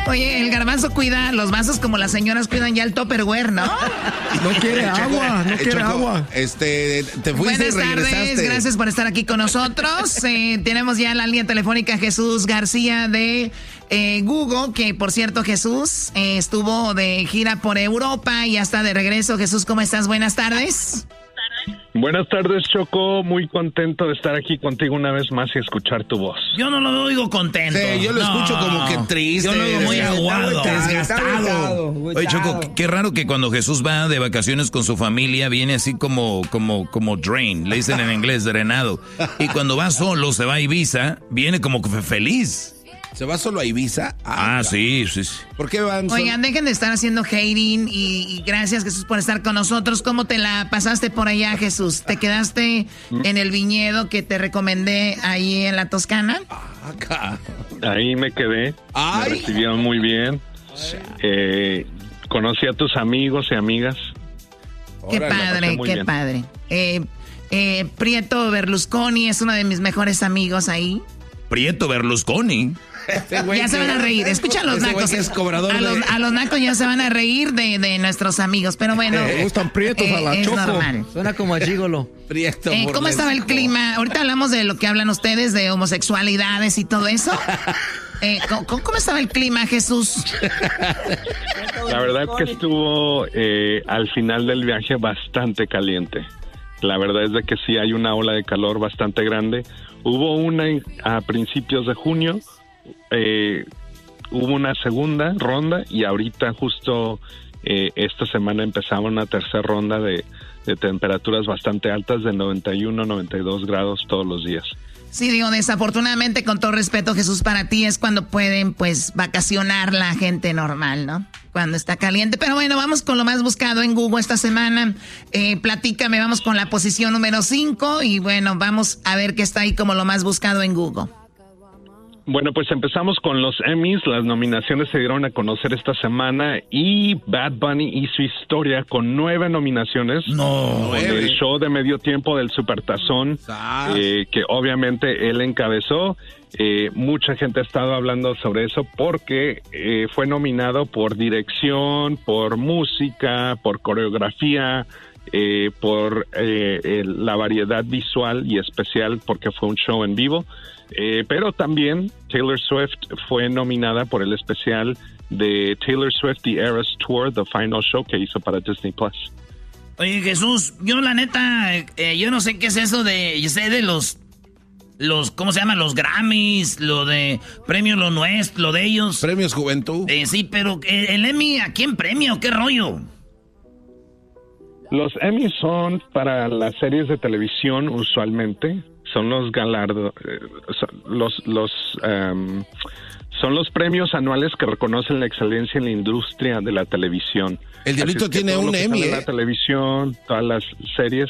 Oye, el garbanzo cuida los vasos como las señoras cuidan ya el Tupperware, ¿no? No quiere agua, no quiere Choco, agua. Te fuiste Buenas y regresaste. tardes, gracias por estar aquí con nosotros. Tenemos ya la línea telefónica Jesús García de Google, que por cierto Jesús estuvo de gira por Europa y ya está de regreso. Jesús, ¿cómo estás? Buenas tardes. Buenas tardes, Choco. Muy contento de estar aquí contigo una vez más y escuchar tu voz. Yo no lo oigo contento. Sí, yo lo escucho como que triste. Yo lo oigo muy aguado, desgastado. Oye, Choco, qué raro que cuando Jesús va de vacaciones con su familia viene así como drain, le dicen en inglés, drenado. Y cuando va solo, se va a Ibiza, viene como feliz. ¿Se va solo a Ibiza? Sí. ¿Por qué van solo? Oigan, dejen de estar haciendo hating y gracias, Jesús, por estar con nosotros. ¿Cómo te la pasaste por allá, Jesús? ¿Te quedaste en el viñedo que te recomendé ahí en la Toscana? Acá. Ahí me quedé. Ay. Me recibieron muy bien. Conocí a tus amigos y amigas. Qué Órale, padre, muy qué bien. padre. Prieto Berlusconi es uno de mis mejores amigos ahí. Prieto Berlusconi. Ya se van a reír. Escucha a los nacos. Es cobrador a los nacos ya se van a reír de nuestros amigos. Pero bueno. Me gustan prietos a la es Choco. normal. Suena como a gigolo. Prieto ¿Cómo estaba el clima? Ahorita hablamos de lo que hablan ustedes, de homosexualidades y todo eso. ¿Cómo estaba el clima, Jesús? La verdad que estuvo al final del viaje bastante caliente. La verdad es de que sí hay una ola de calor bastante grande. Hubo una a principios de junio, hubo una segunda ronda y ahorita justo esta semana empezaba una tercera ronda de temperaturas bastante altas de 91, 92 grados todos los días. Sí, digo, desafortunadamente, con todo respeto, Jesús, para ti es cuando pueden, pues, vacacionar la gente normal, ¿no? Cuando está caliente. Pero bueno, vamos con lo más buscado en Google esta semana. Platícame, vamos con la posición número 5 y bueno, vamos a ver qué está ahí como lo más buscado en Google. Bueno, pues empezamos con los Emmys. Las nominaciones se dieron a conocer esta semana y Bad Bunny hizo historia con 9 nominaciones. No. En el show de medio tiempo del Supertazón, que obviamente él encabezó. Mucha gente ha estado hablando sobre eso porque fue nominado por dirección, por música, por coreografía, por la variedad visual y especial porque fue un show en vivo. Pero también Taylor Swift fue nominada por el especial de Taylor Swift The Eras Tour, The Final Show, que hizo para Disney Plus. Oye, Jesús, yo la neta, yo no sé qué es eso yo sé de los ¿cómo se llama? Los Grammys, lo de premios lo nuestro, lo de ellos. Premios Juventud. Sí, pero el Emmy, ¿a quién premia o qué rollo? Los Emmys son para las series de televisión usualmente. Son los son los premios anuales que reconocen la excelencia en la industria de la televisión. El Diablito tiene un Emmy, La televisión, todas las series,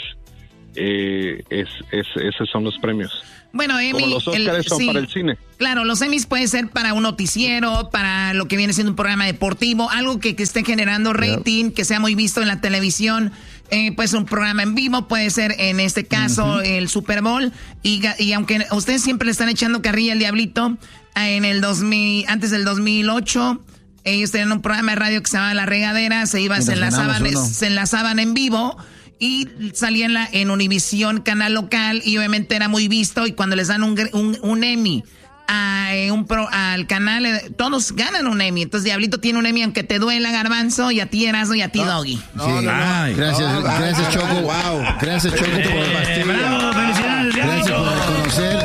esos son los premios. Bueno, Emmy, como los Óscares son para el cine. Claro, los Emmys puede ser para un noticiero, para lo que viene siendo un programa deportivo, algo que esté generando rating, que sea muy visto en la televisión. Pues un programa en vivo, puede ser en este caso el Super Bowl. Y aunque ustedes siempre le están echando carrilla al Diablito, antes del 2008, ellos tenían un programa de radio que se llamaba La Regadera, se enlazaban en vivo. Y salían en Univisión, canal local, y obviamente era muy visto. Y cuando les dan un Emmy al canal, todos ganan un Emmy. Entonces Diablito tiene un Emmy, aunque te duela, Garbanzo, y a ti, Erasmo, y a ti, Doggy. Gracias, Choco. Wow. Gracias, Choco, por ¡Bravo! ¡Felicidades, Gracias por reconocer.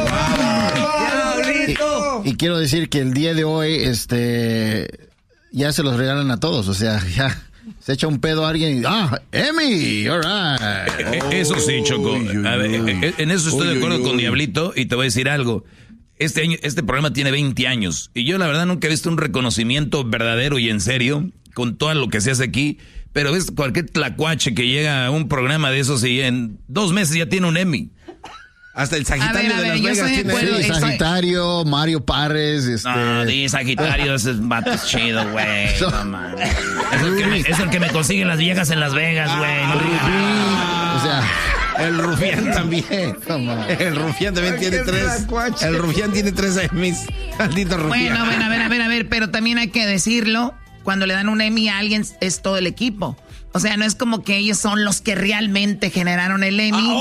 Y quiero decir que el día de hoy, ya se los regalan a todos. O sea, ya se echa un pedo a alguien y Emmy, all right. Eso sí, Choco. A ver, en eso estoy de acuerdo con Diablito y te voy a decir algo. Este programa tiene 20 años y yo la verdad nunca he visto un reconocimiento verdadero y en serio con todo lo que se hace aquí. Pero ves cualquier tlacuache que llega a un programa de esos y en 2 meses ya tiene un Emmy. Hasta el Sagitario de Las Vegas tiene. Sí, Sagitario, Mario Parres, No, Sagitario, ese vato es chido, güey. No, man. Es el que me consigue las viejas en Las Vegas, güey. O sea, El Rufián también. El Rufián también tiene 3. El Rufián tiene 3 Emmys. Maldito Rufián. Bueno, a ver, pero también hay que decirlo. Cuando le dan un Emmy a alguien, es todo el equipo. O sea, no es como que ellos son los que realmente generaron el Emmy.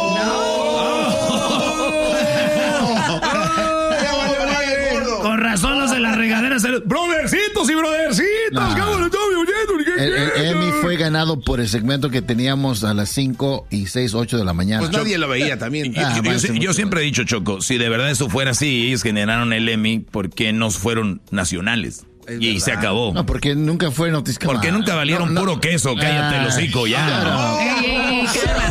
Con razón los de las regaderas. Brothercitos y brothercitas. El Emmy fue ganado por el segmento que teníamos a las 5 y 6, 8 de la mañana. Pues nadie lo veía también. Yo siempre he dicho, Choco, si de verdad eso fuera así, ellos generaron el Emmy, ¿por qué no fueron nacionales? Y se acabó. No, porque nunca fue noticia. Porque nunca valieron puro queso. Cállate el hocico ya. Claro. Ey,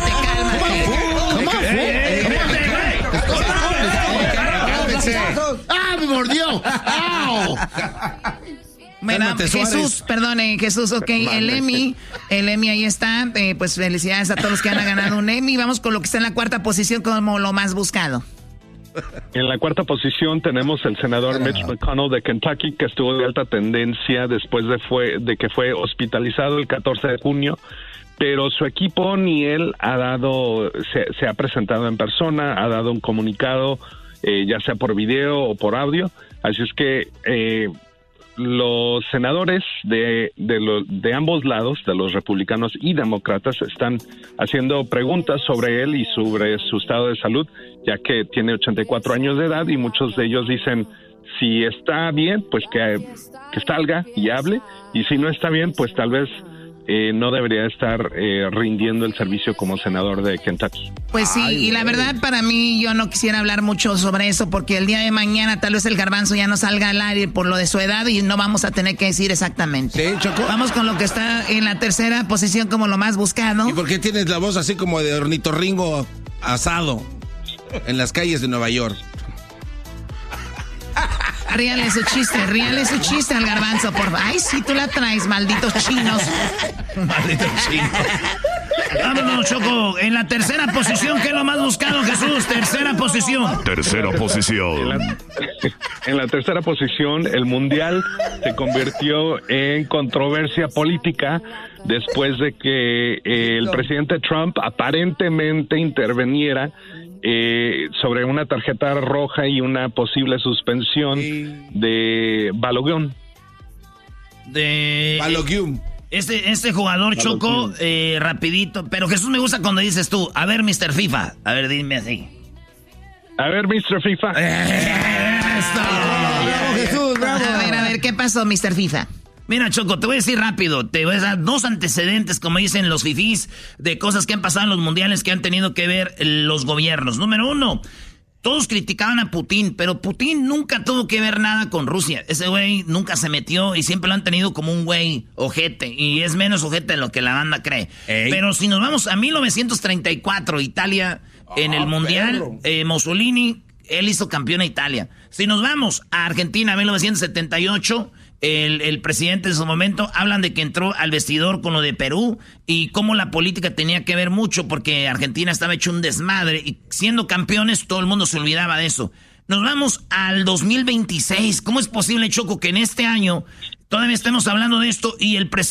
cálmate. ¡Ah, me mordió! ¡Au! Bueno, Jesús, perdone, Jesús, ok, el Emmy ahí está, pues felicidades a todos los que han ganado un Emmy. Vamos con lo que está en la cuarta posición como lo más buscado. En la cuarta posición tenemos el senador Mitch McConnell de Kentucky, que estuvo de alta tendencia después de que fue hospitalizado el 14 de junio, pero su equipo ni él se ha presentado en persona, ha dado un comunicado, ya sea por video o por audio, así es que los senadores de ambos lados, de los republicanos y demócratas, están haciendo preguntas sobre él y sobre su estado de salud, ya que tiene 84 años de edad y muchos de ellos dicen si está bien, pues que salga y hable, y si no está bien, pues tal vez no debería estar rindiendo el servicio como senador de Kentucky. Pues sí, y la verdad para mí yo no quisiera hablar mucho sobre eso porque el día de mañana tal vez el garbanzo ya no salga al aire por lo de su edad y no vamos a tener que decir exactamente. Sí, Choco. Vamos con lo que está en la tercera posición como lo más buscado. ¿Y por qué tienes la voz así como de ornitorrinco asado en las calles de Nueva York? Ríale su chiste al garbanzo, por favor. Ay, sí, tú la traes, malditos chinos. Malditos chinos. Vámonos, Choco. En la tercera posición, ¿qué es lo más buscado, Jesús? Tercera posición. En la tercera posición, el Mundial se convirtió en controversia política después de que el presidente Trump aparentemente interveniera sobre una tarjeta roja y una posible suspensión de Balogun. Este jugador, Choco, rapidito, pero Jesús me gusta cuando dices tú, a ver, Mr. FIFA, a ver, dime así. A ver, Mr. FIFA. ¡Bravo, Jesús, bravo! A ver, ¿qué pasó, Mr. FIFA? Mira, Choco, te voy a decir rápido, te voy a dar 2 antecedentes, como dicen los fifís, de cosas que han pasado en los mundiales que han tenido que ver los gobiernos. Número 1, todos criticaban a Putin, pero Putin nunca tuvo que ver nada con Rusia. Ese güey nunca se metió y siempre lo han tenido como un güey ojete, y es menos ojete de lo que la banda cree. Ey. Pero si nos vamos a 1934, Italia, en el mundial, Mussolini, él hizo campeón a Italia. Si nos vamos a Argentina, 1978... El presidente en su momento hablan de que entró al vestidor con lo de Perú y cómo la política tenía que ver mucho porque Argentina estaba hecho un desmadre y siendo campeones todo el mundo se olvidaba de eso. Nos vamos al 2026. ¿Cómo es posible, Choco, que en este año todavía estemos hablando de esto y el presidente